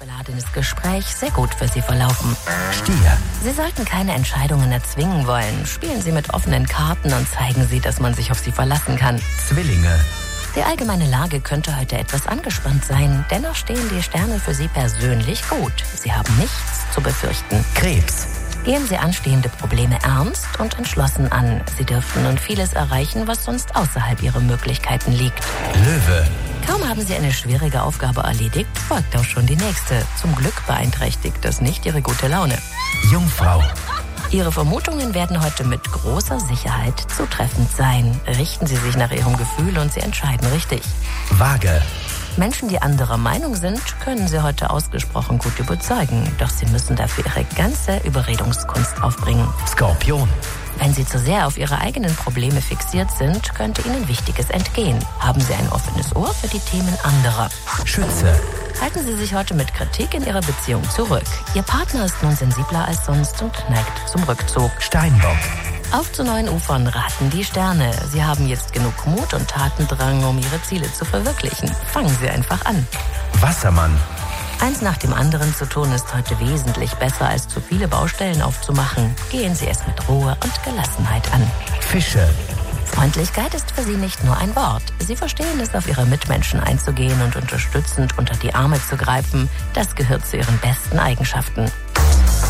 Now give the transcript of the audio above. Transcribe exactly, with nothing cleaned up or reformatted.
emotionsgeladenes Gespräch sehr gut für Sie verlaufen. Stier. Sie sollten keine Entscheidungen erzwingen wollen. Spielen Sie mit offenen Karten und zeigen Sie, dass man sich auf Sie verlassen kann. Zwillinge. Die allgemeine Lage könnte heute etwas angespannt sein. Dennoch stehen die Sterne für Sie persönlich gut. Sie haben nichts zu befürchten. Krebs. Gehen Sie anstehende Probleme ernst und entschlossen an. Sie dürften nun vieles erreichen, was sonst außerhalb Ihrer Möglichkeiten liegt. Löwe. Kaum haben Sie eine schwierige Aufgabe erledigt, folgt auch schon die nächste. Zum Glück beeinträchtigt das nicht Ihre gute Laune. Jungfrau. Ihre Vermutungen werden heute mit großer Sicherheit zutreffend sein. Richten Sie sich nach Ihrem Gefühl und Sie entscheiden richtig. Waage. Menschen, die anderer Meinung sind, können Sie heute ausgesprochen gut überzeugen. Doch Sie müssen dafür Ihre ganze Überredungskunst aufbringen. Skorpion. Wenn Sie zu sehr auf Ihre eigenen Probleme fixiert sind, könnte Ihnen Wichtiges entgehen. Haben Sie ein offenes Ohr für die Themen anderer. Schütze. Halten Sie sich heute mit Kritik in Ihrer Beziehung zurück. Ihr Partner ist nun sensibler als sonst und neigt zum Rückzug. Steinbock. Auf zu neuen Ufern raten die Sterne. Sie haben jetzt genug Mut und Tatendrang, um Ihre Ziele zu verwirklichen. Fangen Sie einfach an. Wassermann. Eins nach dem anderen zu tun ist heute wesentlich besser, als zu viele Baustellen aufzumachen. Gehen Sie es mit Ruhe und Gelassenheit an. Fische. Freundlichkeit ist für Sie nicht nur ein Wort. Sie verstehen es, auf Ihre Mitmenschen einzugehen und unterstützend unter die Arme zu greifen. Das gehört zu Ihren besten Eigenschaften.